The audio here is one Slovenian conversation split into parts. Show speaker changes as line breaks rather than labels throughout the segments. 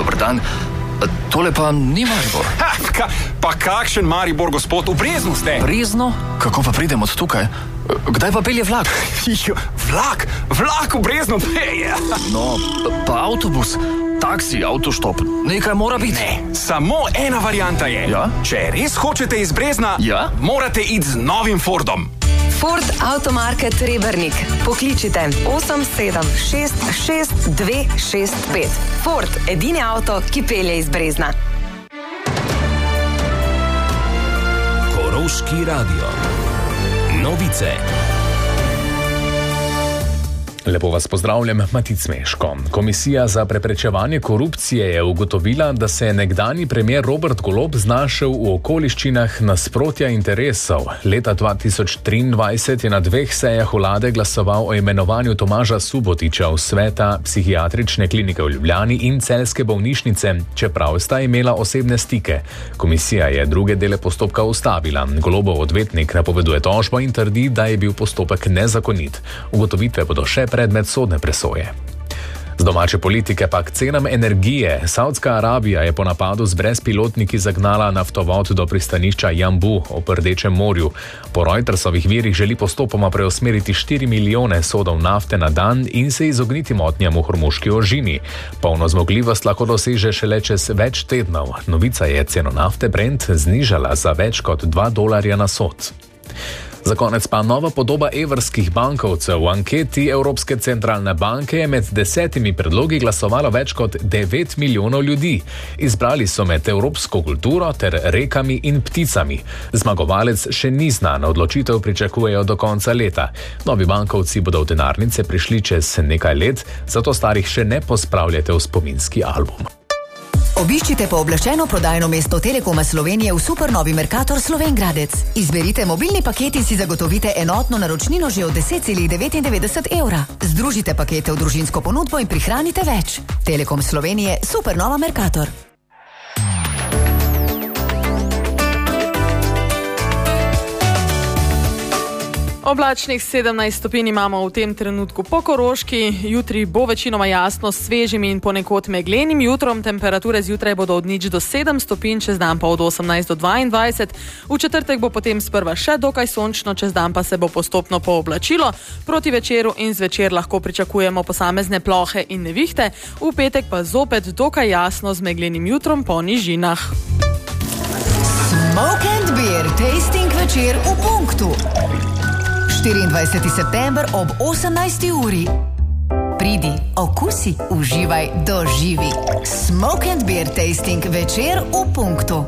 dober dan. Tole pa ni Maribor.
Pa kakšen Maribor, gospod? V Breznu ste.
Brezno? Kako pa pridem od tukaj? Kdaj pa pelje vlak?
Vlak v Breznu?
No, pa avtobus, taksi, avtoštop, nekaj mora biti.
Ne, samo ena varianta je.
Ja?
Če res hočete iz Brezna,
ja?
Morate iti z novim Fordom.
Ford Automarket Rebernik. Pokličite 8766265. Ford, edini avto, ki pelje iz Brezna.
Koroški radio. Novice.
Lepo vas pozdravljam, Matic Meško. Komisija za preprečevanje korupcije je ugotovila, da se je nekdanji premier Robert Golob znašel v okoliščinah nasprotja interesov. Leta 2023 je na 2 sejah vlade glasoval o imenovanju Tomaža Subotiča v sveta psihiatrične klinike v Ljubljani in Celjske bolnišnice, čeprav sta imela osebne stike. Komisija je druge dele postopka ustavila. Golobov odvetnik napoveduje tožbo in trdi, da je bil postopek nezakonit. Ugotovitve bodo še predmet sodne presoje. Z domače politike pa k cenam energije. Saudska Arabija je po napadu z brezpilotniki zagnala naftovod do pristanišča Jambu ob Rdečem morju. Po Reutersovih virih želi postopoma preusmeriti 4 milijone sodov nafte na dan in se izogniti motnjam v Hormuški ožini. Polno zmogljivost lahko doseže šele čez več tednov. Novica je ceno nafte Brent znižala za več kot $2 na sod. Za konec pa nova podoba evrskih bankovcev. V anketi Evropske centralne banke je med 10 predlogi glasovalo več kot 9 milijonov ljudi. Izbrali so med evropsko kulturo ter rekami in pticami. Zmagovalec še ni znan, odločitev pričakujejo do konca leta. Novi bankovci bodo v denarnice prišli čez nekaj let, zato starih še ne pospravljate v spominski album.
Obiščite pooblaščeno prodajno mesto Telekoma Slovenije v supernovi Mercator Slovenj Gradec. Izberite mobilni paket in si zagotovite enotno naročnino že od 10,99 evra. Združite pakete v družinsko ponudbo in prihranite več. Telekom Slovenije, supernova Mercator.
Oblačnih 17 stopinj imamo v tem trenutku po Koroški. Jutri bo večinoma jasno s svežim in ponekod meglenim jutrom. Temperature zjutraj bodo od 0 do 7 stopinj, čez dan pa od 18 do 22. V četrtek bo potem sprva še dokaj sončno, čez dan pa se bo postopno pooblačilo. Proti večeru in zvečer lahko pričakujemo posamezne plohe in nevihte. V petek pa zopet dokaj jasno z meglenim jutrom po nižinah.
Smoke and Beer tasting večer v Punktu. 24. september ob 18. uri. Pridi, okusi, uživaj, doživi. Smoke and Beer tasting večer v Punktu.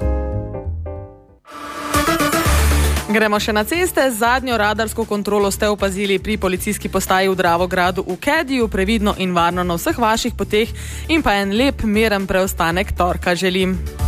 Gremo še na ceste. Zadnjo radarsko kontrolo ste opazili pri policijski postaji v Dravogradu v Kediju. Previdno in varno na vseh vaših poteh in pa en lep, miren preostanek torka želim.